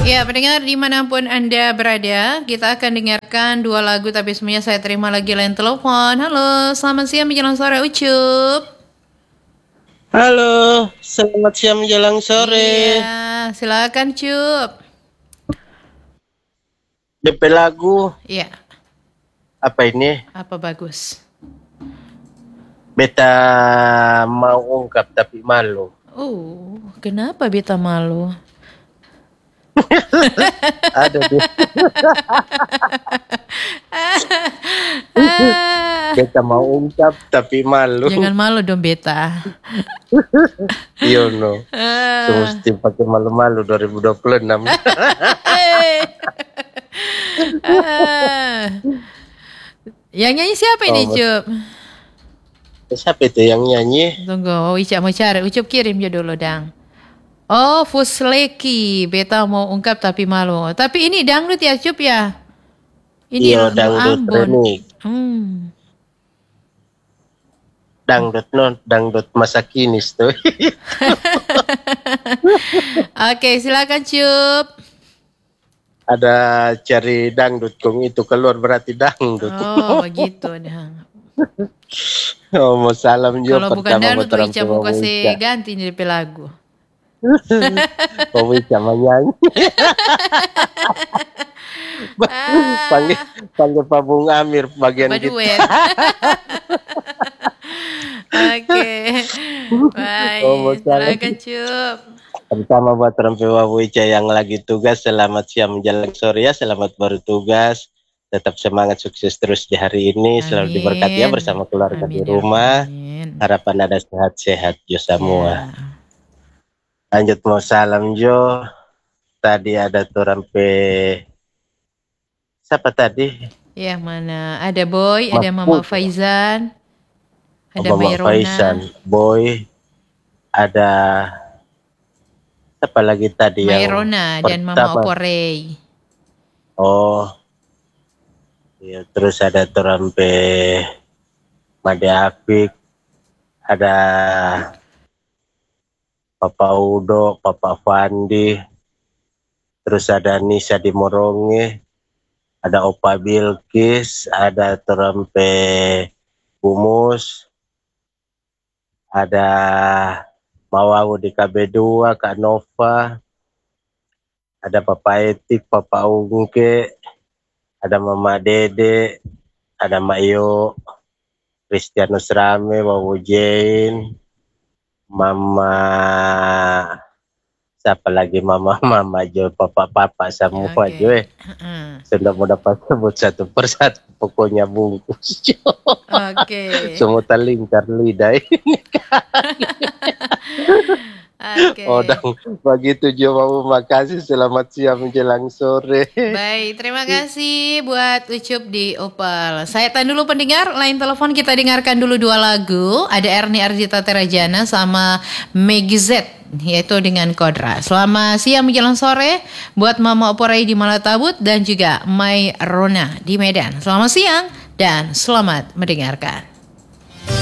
Ya, pendengar dimanapun Anda berada, kita akan dengarkan dua lagu, tapi semuanya saya terima lagi line telepon. Halo, selamat siang menjelang sore Ucup. Halo, selamat siang menjelang sore. Iya, silakan Cup. DP lagu Iya, apa ini? apa bagus? Beta mau ungkap tapi malu. Oh, kenapa beta malu? Ada dia. Ah, Beta mau ungkap tapi malu. jangan malu dong beta. Iya no. Ah. Semesti pakai malu-malu 2026. Ah. Yang nyanyi siapa ini, Oh, Cup? siapa itu yang nyanyi? Tunggu, Ica mau cari. Ucup kirim je dulu, Dang. Oh, Fusleki. Beta mau ungkap tapi malu. Tapi ini dangdut ya, Cup ya? Ini Iya, dangdut Ambon. remix. Dangdut masa kini tuh. Oke, silakan, Cup. Ada cari dangdut kong itu keluar berarti dangdut. Oh, begitu, Dang. Oh, mau salam juga Kalau bukan pertama dangdut, buat Ica mau orang kasih ganti nih DP lagu. Kamu sama nyanyi. panggil Pak Bung Amir bagian Apa kita. duet? Oke. Baik, mau salam. silakan Cup. Pertama buat Rampewa Wica yang lagi tugas, selamat siang menjelang sore ya, selamat bertugas. Tetap semangat, sukses terus di hari ini. Selalu diberkati ya bersama keluarga di rumah. Harapan ada sehat-sehat Jo semua. Lanjut mau salam Jo. Tadi ada tuh Rampe. Siapa tadi? Ya, mana? Ada Boy, ada Mama Faizan, ada Mama Mayrona. Faizan, Boy, ada siapa lagi tadi Mayrona dan Mama Oporei. Oh, ya, terus ada Turampe Made Apik, ada Papa Udo, Papa Fandi, terus ada Nisa di Moronge, ada Opa Bilkis, ada Turampe Gumus, ada Mawangu di KB2, Kak Nova, ada Papa Etik, Papa Ungke, ada Mama Dede, ada Mayo, Kristianus Rame, Wawu Jane, Mama, siapa lagi Mama Jo, Papa semua Jo. Sudah mau dapat sebut satu persatu, pokoknya bungkus Jo. Oke. Semua terlingkar lidah ini. Oke. Oh, dan begitu Jo, makasih, selamat siang menjelang sore. Baik, terima kasih buat Ucup di Opal. Saya tahan dulu pendengar, lain telepon kita dengarkan dulu dua lagu. Ada Erni Ardita Terajana sama Meggy Z, yaitu dengan Kodra. Selamat siang menjelang sore buat Mama Oporai di Malatabut dan juga Mayrona di Medan. Selamat siang dan selamat mendengarkan.